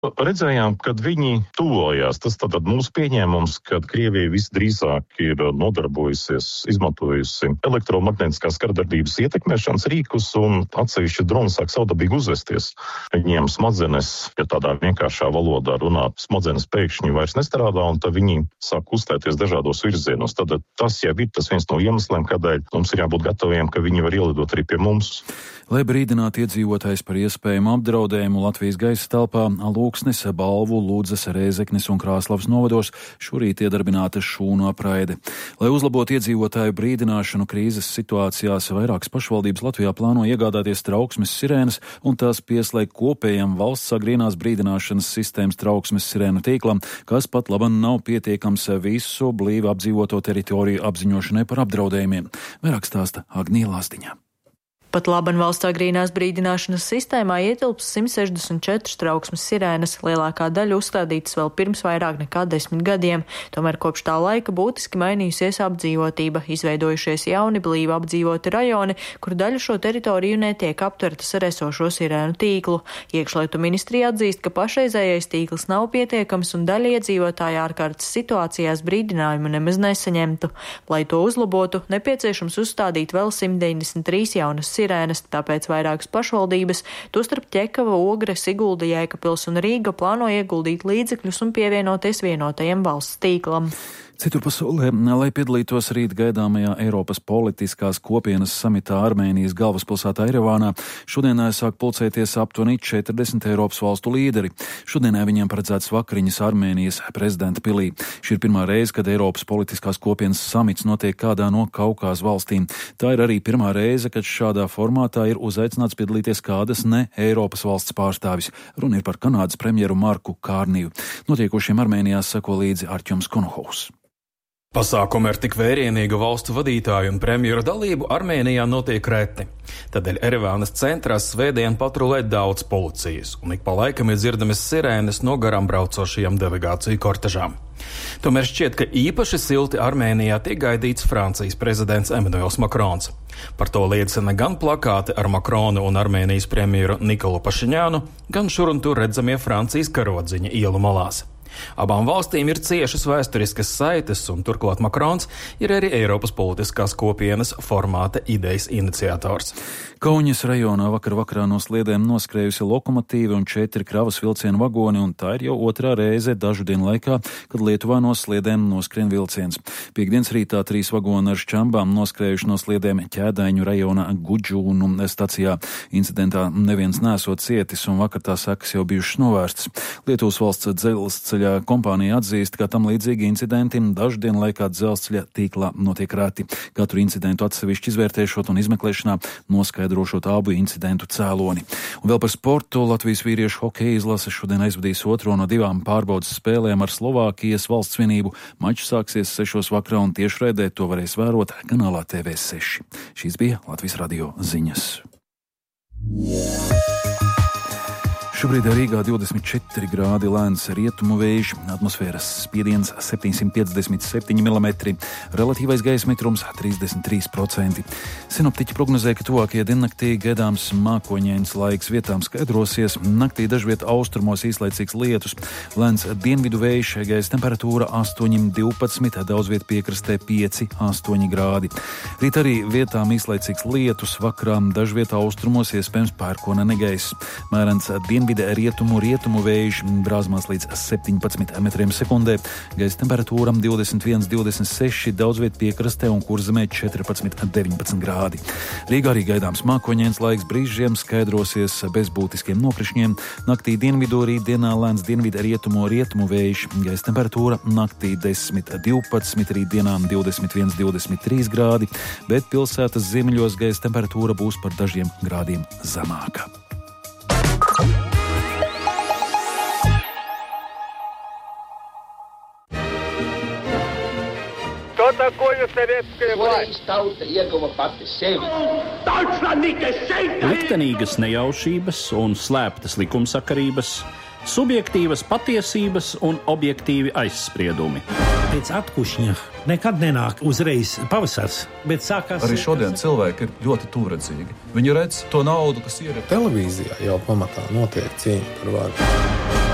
Redzējām, kad viņi tuvojās. Tas tātad mūsu pieņēmums, ka Krievija visdrīzāk ir nodarbojusies, izmantojusi elektromagnētiskās kardarbības ietekmēšanas rīkus un atsevišķi droni sāk savdabīgi uzvesties. Viņiem smadzenes, ja tādā vienkāršā valodā runā, smadzenes pēkšņi vairs nestrādā un tad viņi sāk kustēties dažādos virzienos. Tad tas jau ir tas viens no iemesliem, kādēļ mums ir jābūt gataviem, ka viņi var ielidot arī pie mums. Lai brīdinātu iedzīvotājs par iespējamu apdraudējumu Latvijas gaisa telpā, Lūksnes, Balvu, Lūdzes, Rēzeknes un Krāslavas novados šorīt iedarbināta šūnu apraide. Lai uzlabotu iedzīvotāju brīdināšanu krīzes situācijās, vairākas pašvaldības Latvijā plāno iegādāties trauksmes sirēnas un tās pieslēgt kopējam valsts agrīnās brīdināšanas sistēmas trauksmes sirēnu tīklam, kas pat laban nav pietiekams visu blīvi apdzīvoto teritoriju apziņošanai par apdraudējumiem. Vairāk stāsta Agnija Lazdiņa. Pat laban valsts agrīnās brīdināšanas sistēmā ietilps 164 trauksmes sirēnas, lielākā daļa uzstādītas vēl pirms vairāk nekā 10 gadiem. Tomēr kopš tā laika būtiski mainījusies apdzīvotība, izveidojušies jauni blīvi apdzīvoti rajoni, kur daļa šo teritoriju netiek aptvertas ar esošo sirēnu tīklu. Iekšlietu ministrija atzīst, ka pašreizējais tīkls nav pietiekams un daļa iedzīvotāju ārkārtas situācijās brīdinājumu nemaz nesaņemtu. Lai to uzlabotu, nepieciešams uzstādīt vēl 193 jaunas sirēnas, tāpēc vairākas pašvaldības, tostarp Ķekava, Ogre, Sigulda, Jēkabpils un Rīga plāno ieguldīt līdzekļus un pievienoties vienotajam valsts tīklam. Citur pasaulē, lai piedalītos rīt gaidāmajā Eiropas politiskās kopienas samitā Armēnijas galvaspilsētā Erevānā, šodienā sāk pulcēties aptuveni 40 Eiropas valstu līderi. Šodienā viņiem paredzēts vakariņas Armēnijas prezidenta pilī. Šī ir pirmā reize, kad Eiropas politiskās kopienas samits notiek kādā no Kaukās valstīm. Tā ir arī pirmā reize, kad šādā formātā ir uzaicināts piedalīties kādas ne Eiropas valsts pārstāvis. Runa ir par Kanādas premjeru Marku Kārniju. Notiekošiem Armēnijā seko līdzi Arķums Konohovs. Pasākumi ar tik vērienīgu valstu vadītāju un premjeru dalību Armēnijā notiek reti. Tādēļ Erevānas centrā svētdien patrulē daudz policijas, un ik pa laikam ir dzirdamas sirēnas no garām braucošajām delegāciju kortežām. Tomēr šķiet, ka īpaši silti Armēnijā tiek gaidīts Francijas prezidents Emmanuels Makrons. Par to liecina gan plakāti ar Makronu un Armēnijas premjeru Nikolu Pašiņānu, gan šur un tur redzamie Francijas karodziņi ielu malās. Abām valstīm ir ciešas vēsturiskas saites, un turklāt Makrons ir arī Eiropas politiskās kopienas formāta idejas iniciators. Kauņas rajonā vakarā no sliedēm noskrējusi lokomotīva un 4 kravas vilcienu vagoni, un tā ir jau otrā reize dažu dienu laikā, kad Lietuvā no sliedēm noskrien vilciens. Piektdienas rītā 3 vagoni ar šķambām noskrējuši no sliedēm Ķēdaiņu rajona Gudžūnu stacijā. Incidentā neviens nesot cietis, un vakar tā sekas jau bijušas novērstas. Lietuvas valsts dzelzceļa kompānija atzīst, ka tam līdzīgi incidenti dažu dienu laikā dzelzceļa tīklā notiek reti. Katru incidentu atsevišķi izvērtēšot un izmeklēšanā noskaidrošot abu incidentu cēloni. Un vēl par sportu. Latvijas vīriešu hokeja izlase šodien aizvadīs otro no 2 pārbaudas spēlēm ar Slovākijas valsts svinību. Mačs sāksies 6 vakarā un tiešraidē to varēs vērot kanālā TV6. Šīs bija Latvijas radio ziņas. Šobrīd Rīgā 24 grādi, lēns rietumu vējš, atmosfēras spiediens 757 mm, relatīvais gaisa mitrums 33%. Sinoptiķi prognozē, ka tuvākajā diennaktī gaidāms mākoņains laiks, vietām skaidrosies, naktī dažviet austrumos īslaicīgs lietus, lēns dienvidu vējš, gaisa temperatūra 8–12, daudz viet piekrastē 5–8 grādi. Rīt arī vietām īslaicīgs lietus, vakarā dažviet austrumos iespējams pērkona negaiss. Mērens rietumu vējš brāzmās līdz 17 metriem sekundē, gaisa temperatūra 21–26, daudz viet piekrastē un Kurzemē 14–19 grādi. Rīgā arī gaidāms mākoņains laiks, brīžiem skaidrosies bez būtiskiem nokrišņiem, naktī dienvidū rītdienā lēns dienvidu rietumu vējš, gaisa temperatūra naktī 10–12, rītdienā 21–23 grādi, bet pilsētas ziemeļos gaisa temperatūra būs par dažiem grādiem zemāka. Что такое советская власть? Liktenīgas nejaušības un slēptas likumsakarības, subjektīvas patiesības un objektīvi aizspriedumi. Pēc atkušņa nekad nenāk uzreiz pavasars, bet sākās... Arī šodien cilvēki ir ļoti tūredzīgi. Viņi redz to naudu, kas ir. Televīzijā jau pamatā notiek cīņa par varu.